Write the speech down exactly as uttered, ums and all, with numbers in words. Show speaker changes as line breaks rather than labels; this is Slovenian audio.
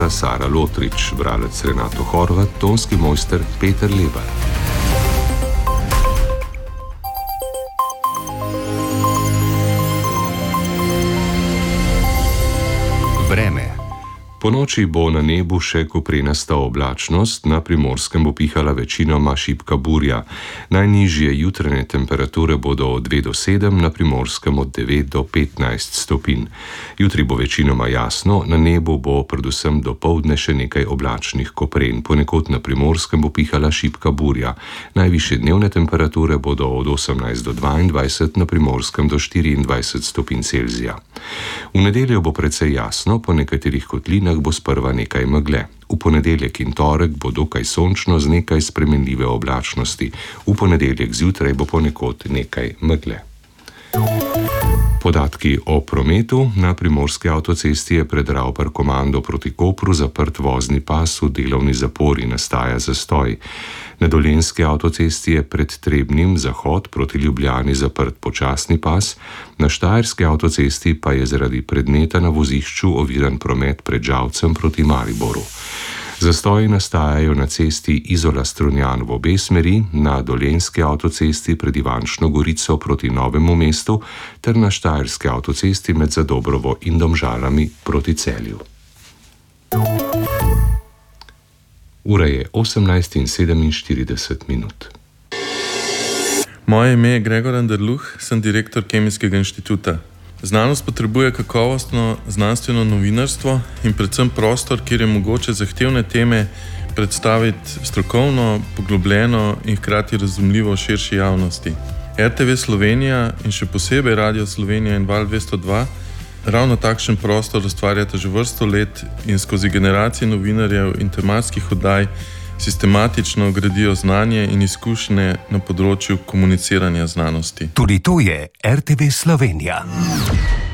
Sara Lotrič, bralec Renato Horvat, tonski mojster Peter Lebar. Vreme. Po noči bo na nebu še koprenasta oblačnost, na Primorskem bo pihala večinoma šibka burja. Najnižje jutranje temperature bodo od dve do sedem, na Primorskem od devet do petnajst stopinj. Jutri bo večinoma jasno, na nebu bo predvsem dopoldne še nekaj oblačnih kopren. Ponekod na Primorskem bo pihala šibka burja. Najvišje dnevne temperature bodo od osemnajst do dvaindvajset, na Primorskem do štiriindvajset stopinj Celzija. V nedeljo bo precej jasno, po nekaterih kotlinah bo sprva nekaj megle. V ponedeljek in torek bo dokaj sončno z nekaj spremenljive oblačnosti. V ponedeljek zjutraj bo ponekod nekaj megle. Podatki o prometu. Na Primorski avtocesti je pred Ravpar-Komando proti Kopru zaprt vozni pas v delovni zapori, nastaja zastoj. Na Dolenjski avtocesti je pred Trebnjem zahod proti Ljubljani zaprt počasni pas, na Štajerski avtocesti pa je zaradi predmeta na vozišču oviran promet pred Žalcem proti Mariboru. Zastoji nastajajo na cesti Izola-Strunjan v obe smeri, na Dolenjski avtocesti pred Ivančno Gorico proti Novemu mestu ter na Štajerski avtocesti med Zadobrovo in Domžalami proti Celju. Ura je osemnajst in sedeminštirideset minut.
Moje ime je Gregor Anderluh, sem direktor Kemijskega inštituta. Znanost potrebuje kakovostno znanstveno novinarstvo in predvsem prostor, kjer je mogoče zahtevne teme predstaviti strokovno, poglobljeno in hkrati razumljivo širši javnosti. R T V Slovenija in še posebej Radio Slovenija in Val dvesto dva ravno takšen prostor ustvarjata že vrsto let in skozi generacije novinarjev in tematskih oddaj sistematično gradijo znanje in izkušnje na področju komuniciranja znanosti.
Tudi to je R T V Slovenija.